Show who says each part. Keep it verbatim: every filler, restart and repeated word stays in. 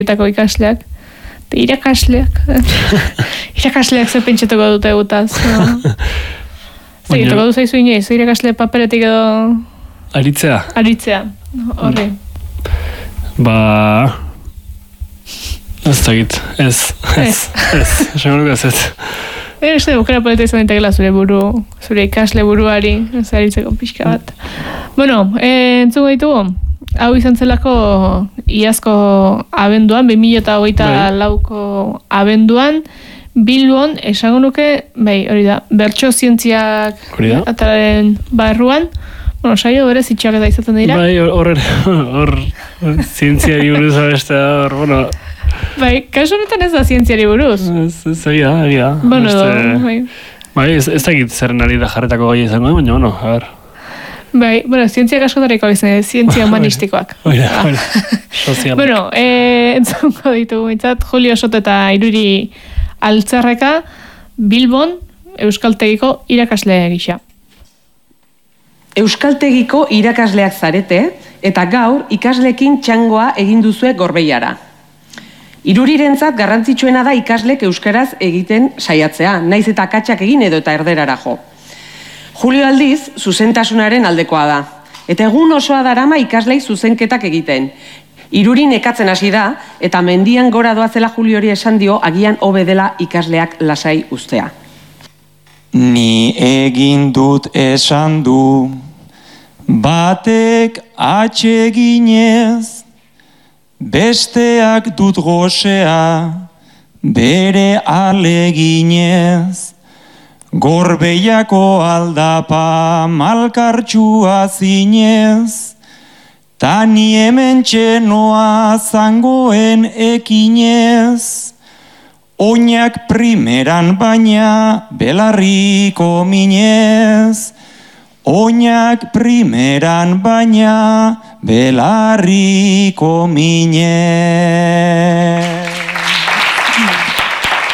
Speaker 1: etako ikasleak. Irakasleak. Irakasleak zer pentsatuko dute gutaz. Zer egituko du zaizu inoiz, irakasle paperetik edo...
Speaker 2: Aritzea.
Speaker 1: Aritzea, horri.
Speaker 2: Ba... Ez dakit, ez, ez, ez, esan nuke ez ez.
Speaker 1: Eta ez da, bukera poleta izan ditekela zure buru, zure ikasle buruari, ez aritzeko pixka bat. Bueno, eh, entzuko ditugu? Hau izan zelako iazko abenduan, bi mila hogeita lauko abenduan, Bilbon, esango nuke, bai, hori da, bertso zientziak atalaren barruan, bueno, saio berez itxak eta izaten dira.
Speaker 2: Bai, hor, hor, zientziari buruz abestea, hor, bueno...
Speaker 1: Bai, kasu honetan ez da zientziari buruz.
Speaker 2: Ez, ez, egia, egia.
Speaker 1: Bueno, bai.
Speaker 2: Bai, ez, ez dakit zerren ari da jarretako gai izango, baina, bueno, a ber...
Speaker 1: Bai, bueno, zientziak askotariko izan, zientzia humanistikoak.
Speaker 2: Oira, oira, sozialak.
Speaker 1: Bueno, eh, entzungo ditugu mitzat, Julio Soto eta Iruri Altzarreka, Bilbon, Euskaltegiko irakasle gisa.
Speaker 3: Euskaltegiko irakasleak zarete, eta gaur ikaslekin txangoa egin duzue Gorbeiara. Irurirentzat garrantzitsuena da ikaslek euskaraz egiten saiatzea, naiz eta akatsak egin edo eta erderara jo. Julio aldiz, zuzentasunaren aldekoa da. Eta egun osoa darama ikaslei zuzenketak egiten. Iruri nekatzen hasi da, eta mendian gora doazela Juliori esan dio, agian hobe dela ikasleak lasai ustea.
Speaker 4: Ni egin dut esan du, batek atseginez, besteak dut gozea, bere aleginez. Gorbeiako aldapa malkartxua zinez, ta ni hemen txenoa zangoen ekinez. Oinak primeran baina belarriko minez, oinak primeran baina belarriko minez.